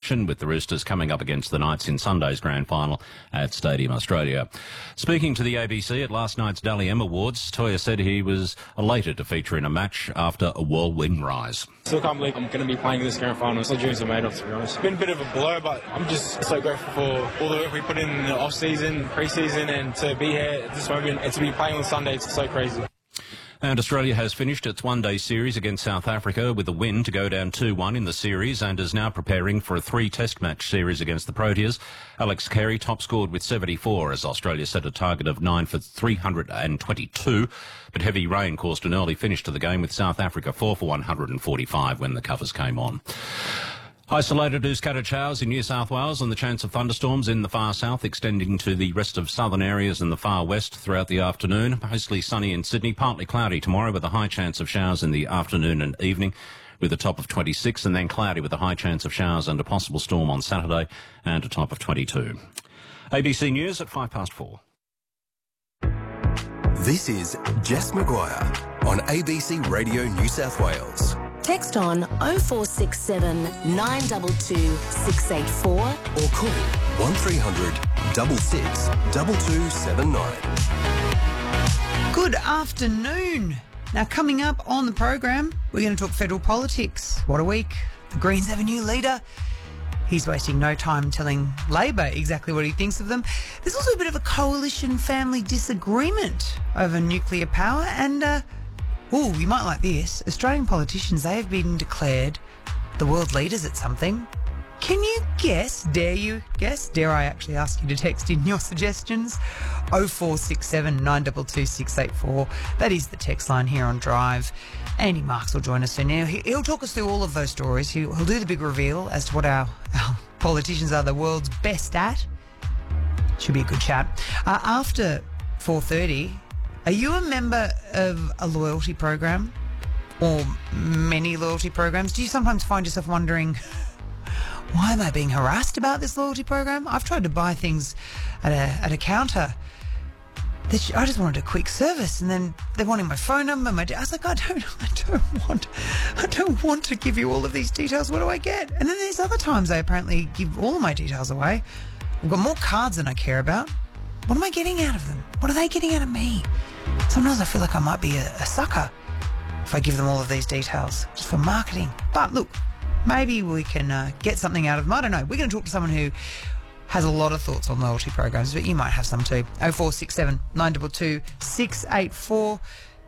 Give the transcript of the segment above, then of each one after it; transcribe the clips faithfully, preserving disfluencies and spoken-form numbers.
action, with the Roosters coming up against the Knights in Sunday's grand final at Stadium Australia. Speaking to the A B C at last night's Dally M Awards, Toya said he was elated to feature in a match after a whirlwind rise. Still can't believe I'm going to be playing this grand final. It's all dreams are made of, to be honest. It's been a bit of a blur, but I'm just so grateful for all the work we put in in the off-season, pre-season, and to be here at this moment and to be playing on Sunday. It's so crazy. And Australia has finished its one-day series against South Africa with a win to go down two one in the series and is now preparing for a three-test match series against the Proteas. Alex Carey top scored with seventy-four as Australia set a target of nine for three hundred twenty-two. But heavy rain caused an early finish to the game with South Africa four for one hundred forty-five when the covers came on. Isolated to scattered showers in New South Wales and the chance of thunderstorms in the far south extending to the rest of southern areas and the far west throughout the afternoon. Mostly sunny in Sydney, partly cloudy tomorrow with a high chance of showers in the afternoon and evening with a top of twenty-six, and then cloudy with a high chance of showers and a possible storm on Saturday and a top of twenty-two. A B C News at five past four. This is Jess McGuire on A B C Radio New South Wales. Text on oh four six seven, nine two two, six eight four or call one three hundred, six six, two two seven nine. Good afternoon. Now, coming up on the program, we're going to talk federal politics. What a week. The Greens have a new leader. He's wasting no time telling Labor exactly what he thinks of them. There's also a bit of a coalition family disagreement over nuclear power and... Uh, Oh, you might like this. Australian politicians, they have been declared the world leaders at something. Can you guess? Dare you guess? Dare I actually ask you to text in your suggestions? oh four six seven, nine two two, six eight four. That is the text line here on Drive. Andy Marks will join us soon. Now, he'll talk us through all of those stories. He'll, he'll do the big reveal as to what our, our politicians are the world's best at. Should be a good chat. Uh, after four thirty... Are you a member of a loyalty program or many loyalty programs? Do you sometimes find yourself wondering, why am I being harassed about this loyalty program? I've tried to buy things at a at a counter. That I just wanted a quick service, and then they're wanting my phone number. My I was like, I don't, I don't want, I don't want to give you all of these details. What do I get? And then there's other times I apparently give all of my details away. I've got more cards than I care about. What am I getting out of them? What are they getting out of me? Sometimes I feel like I might be a, a sucker if I give them all of these details just for marketing. But look, maybe we can uh, get something out of them. I don't know. We're going to talk to someone who has a lot of thoughts on loyalty programs, but you might have some too. oh four six seven, nine two two, six eight four.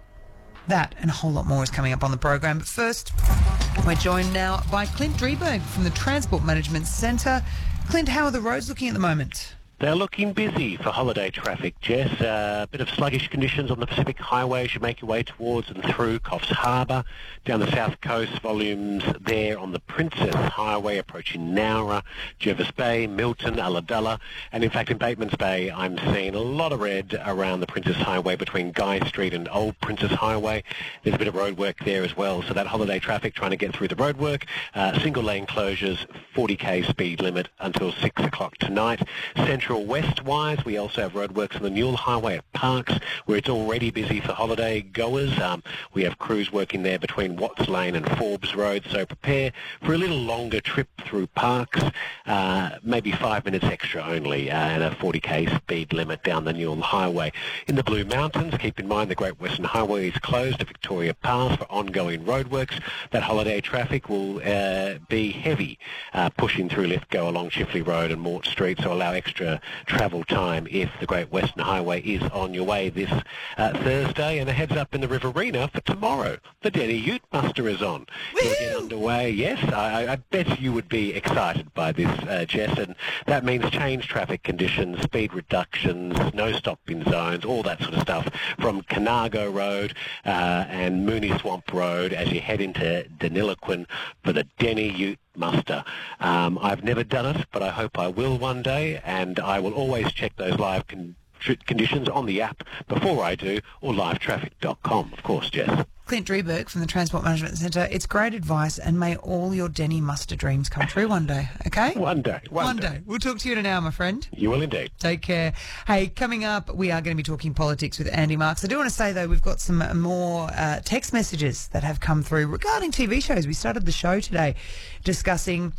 That and a whole lot more is coming up on the program. But first, we're joined now by Clint Drieberg from the Transport Management Centre. Clint, how are the roads looking at the moment? They're looking busy for holiday traffic, Jess. A uh, bit of sluggish conditions on the Pacific Highway as you make your way towards and through Coffs Harbour. Down the south coast, volumes there on the Princess Highway approaching Nowra, Jervis Bay, Milton, Ulladulla. And in fact, in Batemans Bay, I'm seeing a lot of red around the Princess Highway between Guy Street and Old Princess Highway. There's a bit of road work there as well. So that holiday traffic trying to get through the road work. Uh, single lane closures, forty k speed limit until six o'clock tonight. Central West-wise, we also have roadworks on the Newell Highway at Parks, where it's already busy for holiday goers. Um, we have crews working there between Watts Lane and Forbes Road, so prepare for a little longer trip through Parks, uh, maybe five minutes extra only, uh, and a forty k speed limit down the Newell Highway. In the Blue Mountains, keep in mind the Great Western Highway is closed to Victoria Pass for ongoing roadworks. That holiday traffic will uh, be heavy, uh, pushing through Lithgow along Chifley Road and Mort Street, so allow extra travel time if the Great Western Highway is on your way this uh, Thursday. And a heads up in the Riverina for tomorrow. The Denny Ute Muster is on. It'll get underway. Yes, I, I bet you would be excited by this, uh, Jess, and that means change traffic conditions, speed reductions, no stopping zones, all that sort of stuff from Canargo Road uh, and Mooney Swamp Road as you head into Deniliquin for the Denny Ute Muster. Um, I've never done it, but I hope I will one day, and I will always check those live con- conditions on the app before I do, or live traffic dot com, of course, Jess. Clint Drieberg from the Transport Management Centre. It's great advice, and may all your Denny Muster dreams come true one day, okay? One day. One, one day. day. We'll talk to you in an hour, my friend. You will indeed. Take care. Hey, coming up, we are going to be talking politics with Andy Marks. I do want to say, though, we've got some more uh, text messages that have come through regarding T V shows. We started the show today discussing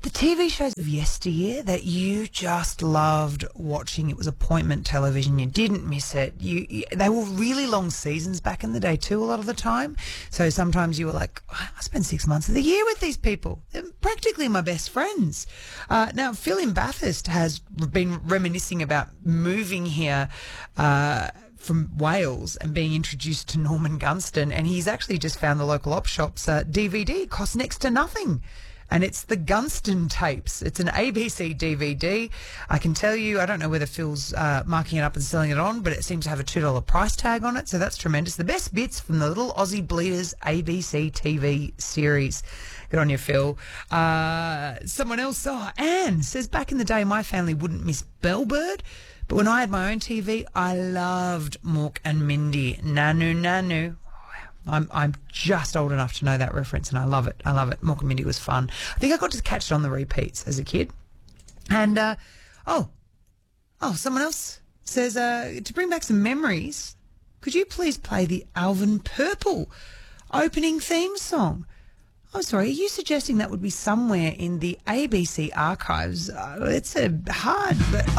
The T V shows of yesteryear that you just loved watching. It was appointment television. You didn't miss it. You, you they were really long seasons back in the day too, a lot of the time. So sometimes you were like, oh, I spend six months of the year with these people. They're practically my best friends. Uh, now, Phil in Bathurst has been reminiscing about moving here uh, from Wales and being introduced to Norman Gunston, and he's actually just found the local op shop's uh, D V D. It costs next to nothing. And it's the Gunston tapes. It's an A B C D V D. I can tell you, I don't know whether Phil's uh, marking it up and selling it on, but it seems to have a two dollar price tag on it, so that's tremendous. The best bits from the Little Aussie Bleeders A B C T V series. Good on you, Phil. Uh, someone else, oh, Anne, says, back in the day, my family wouldn't miss Bellbird, but when I had my own T V, I loved Mork and Mindy. Nanu, Nanu. I'm I'm just old enough to know that reference, and I love it. I love it. Mork and Mindy was fun. I think I got to catch it on the repeats as a kid. And, uh, oh, oh, someone else says, uh, to bring back some memories, could you please play the Alvin Purple opening theme song? Oh, sorry, are you suggesting that would be somewhere in the A B C archives? Uh, it's a hard, but...